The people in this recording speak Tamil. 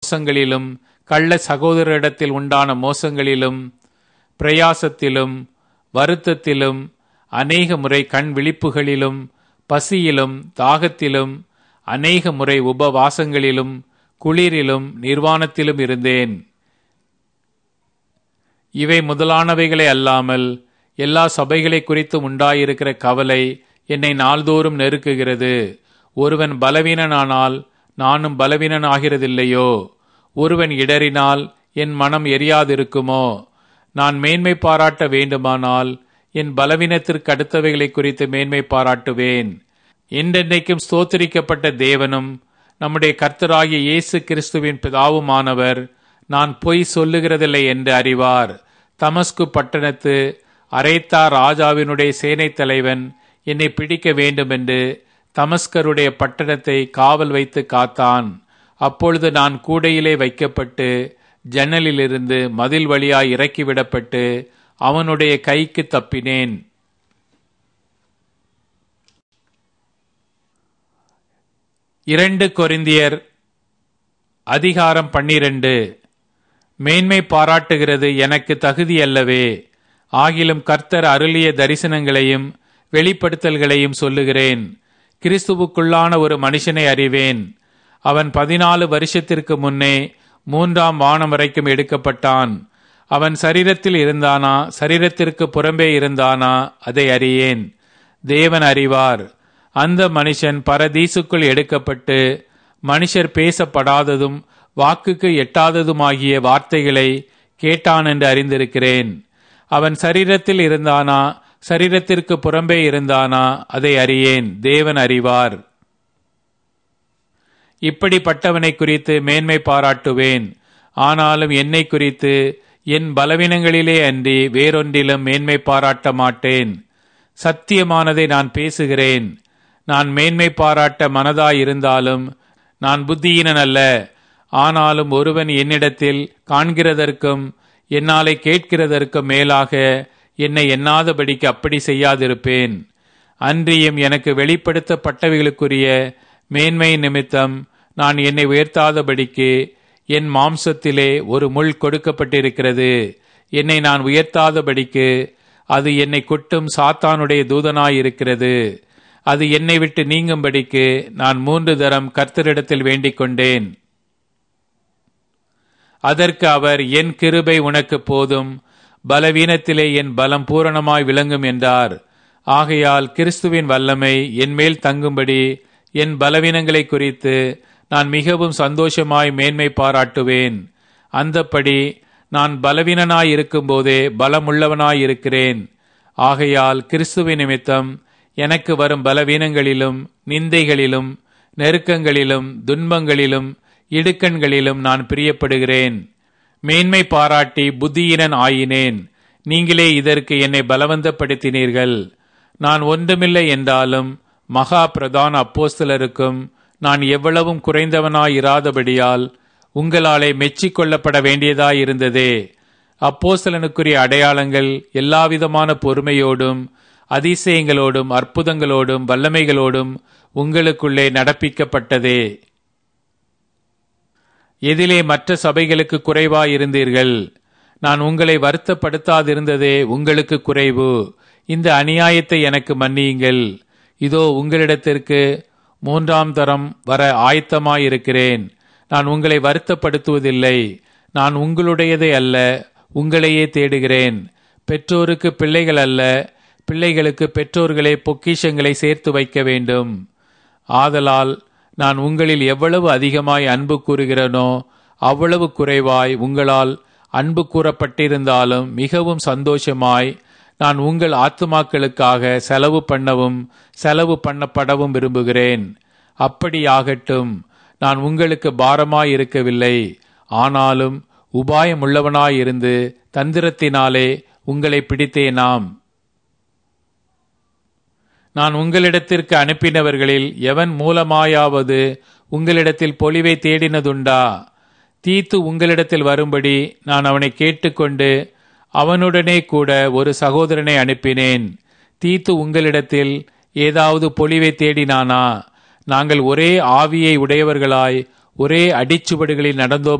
மோசங்களிலும், கள்ள சகோதரரிடத்தில் உண்டான மோசங்களிலும், பிரயாசத்திலும், வருத்தத்திலும், அநேக முறை கண் விழிப்புகளிலும், பசியிலும், தாகத்திலும், அநேக முறை உபவாசங்களிலும், குளிரிலும், நிர்வாணத்திலும் இருந்தேன். இவை முதலானவைகளை அல்லாமல் எல்லா சபைகளை குறித்து உண்டாயிருக்கிற கவலை என்னை நாள்தோறும் நெருக்குகிறது. ஒருவன் பலவீனனானால் நானும் பலவீனன் ஆகிறதில்லையோ? ஒருவன் இடறினால் என் மனம் எரியாதிருக்குமோ? நான் மேன்மை பாராட்ட வேண்டுமானால் என் பலவீனத்திற்கு அடுத்தவைகளை குறித்து மேன்மை பாராட்டுவேன். என்றென்றைக்கும் ஸ்தோத்திரிக்கப்பட்ட தேவனும் நம்முடைய கர்த்தராகிய இயேசு கிறிஸ்துவின் பிதாவுமானவர் நான் பொய் சொல்லுகிறதில்லை என்று அறிவார். தமஸ்கு பட்டணத்து அரேத்தா ராஜாவினுடைய சேனை தலைவன் என்னை பிடிக்க வேண்டுமென்று தமஸ்கருடைய பட்டணத்தை காவல் வைத்து காத்தான். அப்பொழுது நான் கூடையிலே வைக்கப்பட்டு ஜன்னலிலிருந்து மதில் வழியாய் இறக்கிவிடப்பட்டு அவனுடைய கைக்கு தப்பினேன். இரண்டு கொரிந்தியர் அதிகாரம் 12. மேன்மை பாராட்டுகிறது எனக்கு தகுதியல்லவே. ஆகிலும் கர்த்தர் அருளிய தரிசனங்களையும் வெளிப்படுத்தல்களையும் சொல்லுகிறேன். கிறிஸ்துவுக்குள்ளான ஒரு மனுஷனை அறிவேன். அவன் 14 வருஷத்திற்கு முன்னே 3ஆம் வானம் வரைக்கும் எடுக்கப்பட்டான். அவன் சரீரத்தில் இருந்தானா, சரீரத்திற்கு புறம்பே இருந்தானா, அதை அறியேன். தேவன் அறிவார். அந்த மனுஷன் பரதீசுக்குள் எடுக்கப்பட்டு மனுஷர் பேசப்படாததும் வாக்குக்கு எட்டாததுமாகிய வார்த்தைகளை கேட்டான் என்று அறிந்திருக்கிறேன். அவன் சரீரத்தில் இருந்தானா, சரீரத்திற்கு புறம்பே இருந்தானா, அதை அறியேன். தேவன் அறிவார். இப்படிப்பட்டவனை குறித்து மேன்மை பாராட்டுவேன். ஆனாலும் என்னை குறித்து என் பலவீனங்களிலே அன்றி வேறொன்றிலும் மேன்மை பாராட்ட மாட்டேன். சத்தியமானதை நான் பேசுகிறேன். நான் மேன்மை பாராட்ட மனதாயிருந்தாலும் நான் புத்தியீனன் அல்ல. ஆனாலும் ஒருவன் என்னிடத்தில் காண்கிறதற்கும் என்னாலே கேட்கிறதற்கும் மேலாக என்னை எண்ணாதபடிக்கு அப்படி செய்யாதிருப்பேன். அன்றியும் எனக்கு வெளிப்படுத்தப்பட்டவைகளுக்குரிய மேன்மை நிமித்தம் நான் என்னை உயர்த்தாதபடிக்கு என் மாம்சத்திலே ஒரு முள் கொடுக்கப்பட்டிருக்கிறது. என்னை நான் உயர்த்தாதபடிக்கு அது என்னை கொட்டும் சாத்தானுடைய தூதனாயிருக்கிறது. அது என்னை விட்டு நீங்கும்படிக்கு நான் 3 தரம் கர்த்தரிடத்தில் வேண்டிக் கொண்டேன். அதற்கு அவர், என் கிருபை உனக்கு போதும், பலவீனத்திலே என் பலம் பூரணமாய் விளங்கும் என்றார். ஆகையால் கிறிஸ்துவின் வல்லமை என் மேல் தங்கும்படி என் பலவீனங்களை குறித்து நான் மிகவும் சந்தோஷமாய் மேன்மை பாராட்டுவேன். அந்தப்படி நான் பலவீனனாய் இருக்கும் போதே பலமுள்ளவனாயிருக்கிறேன். ஆகையால் கிறிஸ்துவின் நிமித்தம் எனக்கு வரும் பலவீனங்களிலும், நிந்தைகளிலும், நெருக்கங்களிலும், துன்பங்களிலும், இடுக்கண்களிலும் நான் பிரியப்படுகிறேன். மேன்மை பாராட்டி புத்தியீனன் ஆயினேன். நீங்களே இதற்கு என்னை பலவந்தப்படுத்தினீர்கள். நான் ஒன்றுமில்லை என்றாலும் மகா பிரதான அப்போஸ்தலருக்கும் நான் எவ்வளவும் குறைந்தவனாயிராதபடியால் உங்களாலே மெச்சிக்கொள்ளப்பட வேண்டியதாயிருந்ததே. அப்போஸ்தலனுக்குரிய அடையாளங்கள் எல்லாவிதமான பொறுமையோடும் அதிசயங்களோடும் அற்புதங்களோடும் வல்லமைகளோடும் உங்களுக்குள்ளே நடப்பிக்கப்பட்டதே. எதிலே மற்ற சபைகளுக்கு குறைவாயிருந்தீர்கள்? நான் உங்களை வருத்தப்படுத்தாதிருந்ததே உங்களுக்கு குறைவு. இந்த அநியாயத்தை எனக்கு மன்னியுங்கள். இதோ உங்களிடத்திற்கு 3ஆம் தரம் வர ஆயத்தமாயிருக்கிறேன். நான் உங்களை வருத்தப்படுத்துவதில்லை. நான் உங்களுடையதை அல்ல, உங்களையே தேடுகிறேன். பெற்றோருக்கு பிள்ளைகள் அல்ல, பிள்ளைகளுக்கு பெற்றோர்களே பொக்கிஷங்களை சேர்த்து வைக்க வேண்டும். ஆதலால் நான் உங்களில் எவ்வளவு அதிகமாய் அன்பு கூறுகிறேனோ அவ்வளவு குறைவாய் உங்களால் அன்பு கூறப்பட்டிருந்தாலும் மிகவும் சந்தோஷமாய் நான் உங்கள் ஆத்துமாக்களுக்காக செலவு பண்ணவும் செலவு பண்ணப்படவும் விரும்புகிறேன். அப்படியாகட்டும். நான் உங்களுக்கு பாரமாயிருக்கவில்லை. ஆனாலும் உபாயமுள்ளவனாயிருந்து தந்திரத்தினாலே உங்களை பிடித்தேனாம். நான் உங்களிடத்திற்கு அனுப்பினவர்களில் எவன் மூலமாயாவது உங்களிடத்தில் பொலிவை தேடினதுண்டா? தீத்து உங்களிடத்தில் வரும்படி நான் அவனை கேட்டுக்கொண்டு அவனுடனே கூட ஒரு சகோதரனை அனுப்பினேன். தீத்து உங்களிடத்தில் ஏதாவது பொலிவை தேடினானா? நாங்கள் ஒரே ஆவியை உடையவர்களாய் ஒரே அடிச்சுவடுகளில் நடந்தோம்